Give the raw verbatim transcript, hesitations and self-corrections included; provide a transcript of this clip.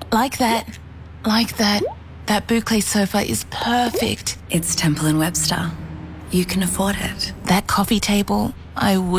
Like that. Like that. That boucle sofa is perfect. It's Temple and Webster. You can afford it. That coffee table, I